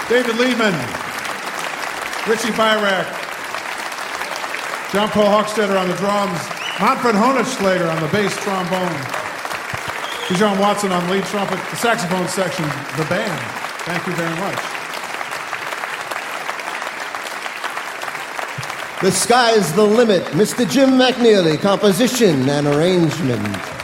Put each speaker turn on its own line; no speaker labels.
David Lehman, Richie Byrack, John Paul Hochstetter on the drums, Manfred Honigschlager on the bass trombone, Bijan Watson on lead trumpet, the saxophone section, the band. Thank you very much.
The Sky's the Limit, Mr. Jim McNeely, composition and arrangement.